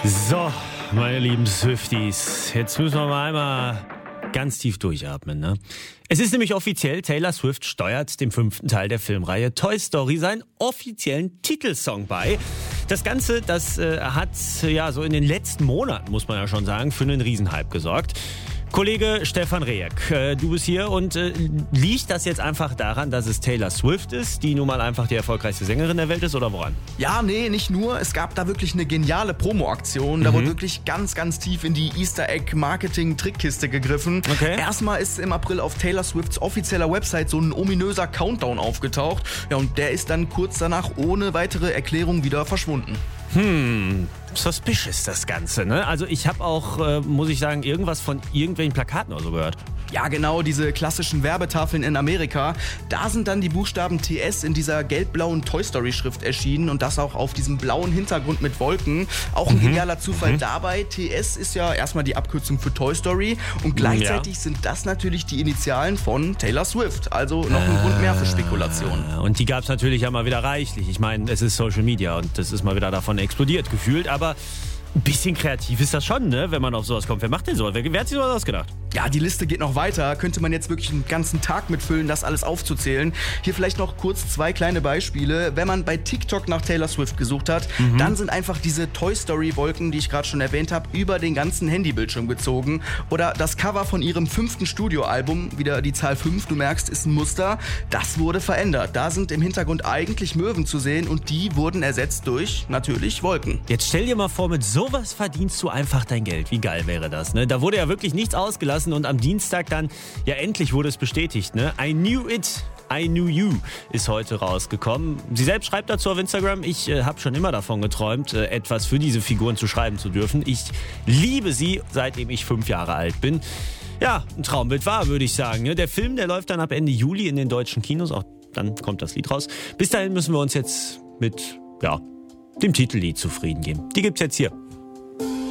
So, meine lieben Swifties, jetzt müssen wir mal einmal ganz tief durchatmen, ne? Es ist nämlich offiziell, Taylor Swift steuert dem 5. Teil der Filmreihe Toy Story seinen offiziellen Titelsong bei. Das Ganze, das hat ja so in den letzten Monaten, muss man ja schon sagen, für einen Riesenhype gesorgt. Kollege Stefan Rehek, du bist hier und liegt das jetzt einfach daran, dass es Taylor Swift ist, die nun mal einfach die erfolgreichste Sängerin der Welt ist, oder woran? Ja, nee, nicht nur. Es gab da wirklich eine geniale Promo-Aktion. Da wurde wirklich ganz, ganz tief in die Easter-Egg-Marketing-Trickkiste gegriffen. Okay. Erstmal ist im April auf Taylor Swifts offizieller Website so ein ominöser Countdown aufgetaucht. Ja, und der ist dann kurz danach ohne weitere Erklärung wieder verschwunden. Suspicious das Ganze, ne? Also ich habe auch, muss ich sagen, irgendwas von irgendwelchen Plakaten oder so gehört. Ja, genau, diese klassischen Werbetafeln in Amerika. Da sind dann die Buchstaben TS in dieser gelb-blauen Toy-Story-Schrift erschienen und das auch auf diesem blauen Hintergrund mit Wolken. Auch ein genialer Zufall dabei. TS ist ja erstmal die Abkürzung für Toy Story und gleichzeitig sind das natürlich die Initialen von Taylor Swift. Also noch ein Grund mehr für Spekulation. Und die gab es natürlich ja mal wieder reichlich. Ich meine, es ist Social Media und das ist mal wieder davon explodiert gefühlt, aber ein bisschen kreativ ist das schon, ne, wenn man auf sowas kommt. Wer macht denn sowas? Wer hat sich sowas ausgedacht? Ja, die Liste geht noch weiter. Könnte man jetzt wirklich einen ganzen Tag mitfüllen, das alles aufzuzählen. Hier vielleicht noch kurz 2 kleine Beispiele. Wenn man bei TikTok nach Taylor Swift gesucht hat, dann sind einfach diese Toy Story Wolken, die ich gerade schon erwähnt habe, über den ganzen Handybildschirm gezogen. Oder das Cover von ihrem 5. Studioalbum, wieder die Zahl 5, du merkst, ist ein Muster. Das wurde verändert. Da sind im Hintergrund eigentlich Möwen zu sehen und die wurden ersetzt durch, natürlich, Wolken. Jetzt stell dir mal vor, mit sowas verdienst du einfach dein Geld. Wie geil wäre das, ne? Da wurde ja wirklich nichts ausgelassen und am Dienstag dann, ja endlich wurde es bestätigt, ne? I Knew It, I Knew You ist heute rausgekommen. Sie selbst schreibt dazu auf Instagram, ich habe schon immer davon geträumt, etwas für diese Figuren zu schreiben zu dürfen. Ich liebe sie, seitdem ich 5 Jahre alt bin. Ja, ein Traumbild war, würde ich sagen. Ne? Der Film, der läuft dann ab Ende Juli in den deutschen Kinos, auch dann kommt das Lied raus. Bis dahin müssen wir uns jetzt mit, ja, dem Titellied zufrieden geben. Die gibt's jetzt hier.